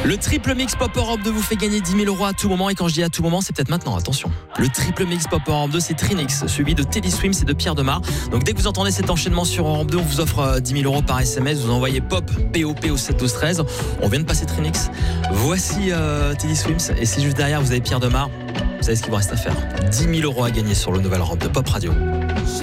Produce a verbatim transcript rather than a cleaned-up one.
Le triple mix Pop Europe deux vous fait gagner dix mille euros à tout moment. Et quand je dis à tout moment, c'est peut-être maintenant, attention. Le triple mix Pop Europe deux, c'est Trinix, suivi de Teddy Swims et de Pierre Demar. Donc dès que vous entendez cet enchaînement sur Europe deux, on vous offre dix mille euros par S M S. Vous envoyez Pop, P O P au sept douze treize. On vient de passer Trinix. Voici euh, Teddy Swims. Et si juste derrière, vous avez Pierre Demar, vous savez ce qu'il vous reste à faire. dix mille euros à gagner sur le nouvel Europe de Pop Radio.